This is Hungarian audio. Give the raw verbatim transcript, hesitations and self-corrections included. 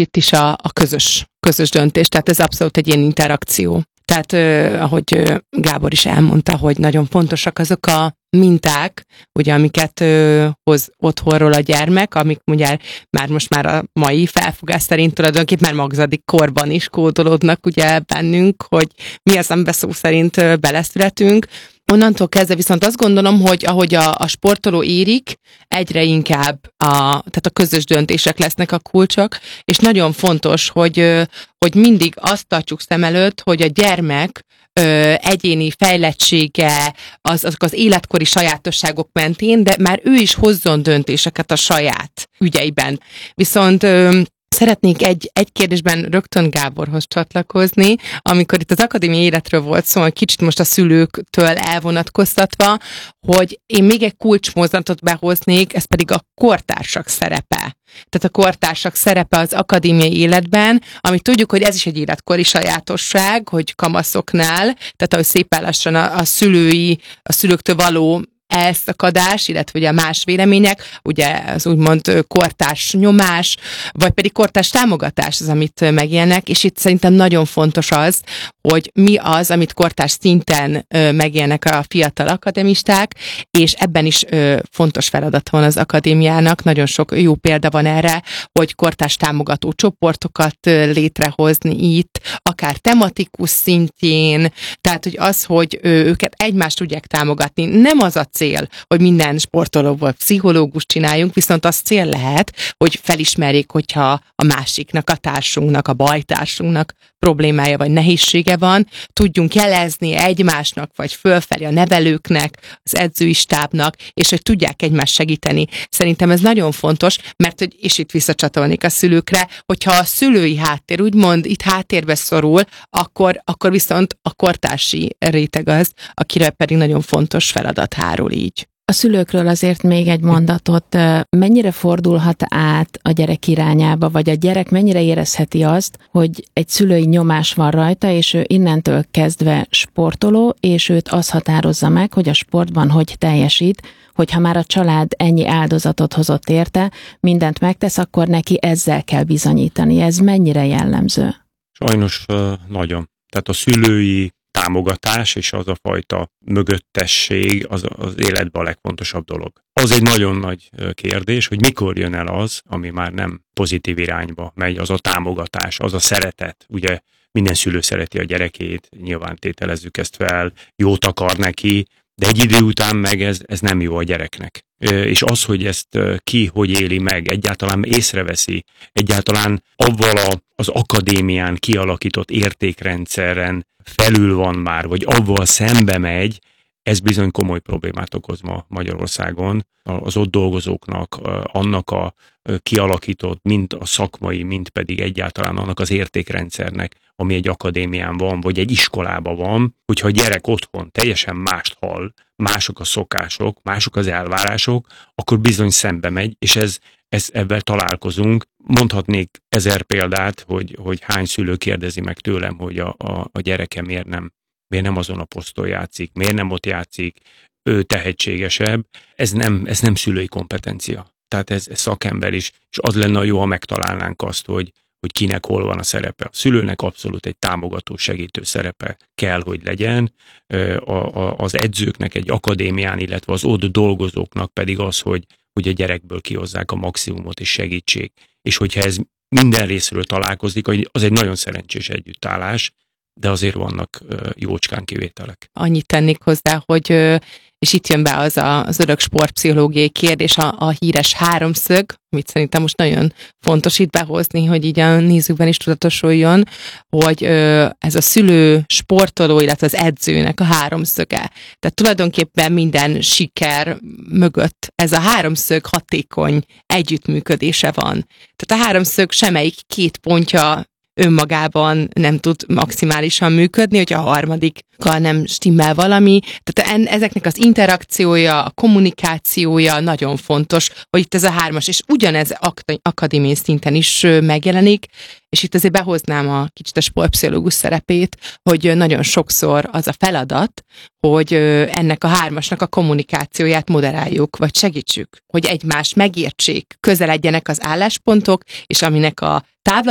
itt is a, a közös, közös döntés, tehát ez abszolút egy ilyen interakció. Tehát eh, ahogy eh, Gábor is elmondta, hogy nagyon fontosak azok a minták, ugye, amiket ö, hoz otthonról a gyermek, amik ugye már most már a mai felfogás szerint tulajdonképpen már magzadik korban is kódolódnak ugye bennünk, hogy mi az, amiben szó szerint ö, beleszületünk. Onnantól kezdve viszont azt gondolom, hogy ahogy a, a sportoló érik, egyre inkább a, tehát a közös döntések lesznek a kulcsok, és nagyon fontos, hogy, ö, hogy mindig azt tartjuk szem előtt, hogy a gyermek Ö, egyéni fejlettsége, az, azok az életkori sajátosságok mentén, de már ő is hozzon döntéseket a saját ügyeiben. Viszont ö, szeretnék egy, egy kérdésben rögtön Gáborhoz csatlakozni, amikor itt az akadémiai életről volt szó, hogy kicsit most a szülőktől elvonatkoztatva, hogy én még egy kulcsmozdulatot behoznék, ez pedig a kortársak szerepe. Tehát a kortársak szerepe az akadémiai életben, amit tudjuk, hogy ez is egy életkori sajátosság, hogy kamaszoknál, tehát ahogy szépen lassan a, a szülői, a szülőktől való elszakadás, illetve ugye a más vélemények, ugye az úgymond kortárs nyomás, vagy pedig kortárs támogatás az, amit megélnek, és itt szerintem nagyon fontos az, hogy mi az, amit kortárs szinten megélnek a fiatal akademisták, és ebben is fontos feladat van az akadémiának, nagyon sok jó példa van erre, hogy kortárs támogató csoportokat létrehozni itt, akár tematikus szintjén, tehát hogy az, hogy őket egymást tudják támogatni, nem az a cél, hogy minden sportolóból pszichológus csináljunk, viszont az cél lehet, hogy felismerjék, hogyha a másiknak, a társunknak, a bajtársunknak problémája vagy nehézsége van, tudjunk jelezni egymásnak, vagy fölfelé a nevelőknek, az edzői stábnak, és hogy tudják egymást segíteni. Szerintem ez nagyon fontos, mert hogy, és itt visszacsatolnék a szülőkre, hogyha a szülői háttér úgymond itt háttérbe szorul, akkor, akkor viszont a kortársi réteg az, akire pedig nagyon fontos feladat hárul így. A szülőkről azért még egy mondatot, mennyire fordulhat át a gyerek irányába, vagy a gyerek mennyire érezheti azt, hogy egy szülői nyomás van rajta, és ő innentől kezdve sportoló, és őt az határozza meg, hogy a sportban hogy teljesít, hogyha már a család ennyi áldozatot hozott érte, mindent megtesz, akkor neki ezzel kell bizonyítani. Ez mennyire jellemző? Sajnos nagyon. Tehát a szülői támogatás és az a fajta mögöttesség az, az életben a legfontosabb dolog. Az egy nagyon nagy kérdés, hogy mikor jön el az, ami már nem pozitív irányba megy, az a támogatás, az a szeretet. Ugye minden szülő szereti a gyerekét, nyilván tételezzük ezt fel, jót akar neki, de egy idő után meg ez, ez nem jó a gyereknek. És az, hogy ezt ki hogy éli meg, egyáltalán észreveszi, egyáltalán avval a, az akadémián kialakított értékrendszeren felül van már, vagy avval szembe megy, ez bizony komoly problémát okoz ma Magyarországon. Az ott dolgozóknak, annak a kialakított, mind a szakmai, mind pedig egyáltalán annak az értékrendszernek, ami egy akadémián van, vagy egy iskolában van, hogyha a gyerek otthon teljesen mást hall, mások a szokások, mások az elvárások, akkor bizony szembe megy, és ez, ez ebben találkozunk. Mondhatnék ezer példát, hogy, hogy hány szülő kérdezi meg tőlem, hogy a, a, a gyereke miért nem, miért nem azon a poszton játszik, miért nem ott játszik, ő tehetségesebb. Ez nem, ez nem szülői kompetencia. Tehát ez, ez szakember is, és az lenne jó, ha megtalálnánk azt, hogy, hogy kinek hol van a szerepe. A szülőnek abszolút egy támogató, segítő szerepe kell, hogy legyen. A, a, az edzőknek egy akadémián, illetve az ott dolgozóknak pedig az, hogy, hogy a gyerekből kihozzák a maximumot és segítség. És hogyha ez minden részről találkozik, az egy nagyon szerencsés együttállás, de azért vannak jócskán kivételek. Annyit tennék hozzá, hogy és itt jön be az a, az örök sportpszichológiai kérdés, a, a híres háromszög, amit szerintem most nagyon fontos itt behozni, hogy így a nézőkben is tudatosuljon, hogy ö, ez a szülő, sportoló, illetve az edzőnek a háromszöge. Tehát tulajdonképpen minden siker mögött ez a háromszög hatékony együttműködése van. Tehát a háromszög semmelyik két pontja önmagában nem tud maximálisan működni, hogyha a harmadikkal nem stimmel valami. Tehát en, ezeknek az interakciója, a kommunikációja nagyon fontos, hogy itt ez a hármas, és ugyanez ak- akadémiai szinten is megjelenik, és itt azért behoznám a kicsit a sportpszichológus szerepét, hogy nagyon sokszor az a feladat, hogy ennek a hármasnak a kommunikációját moderáljuk, vagy segítsük, hogy egymást megértsék, közeledjenek az álláspontok, és aminek a távlat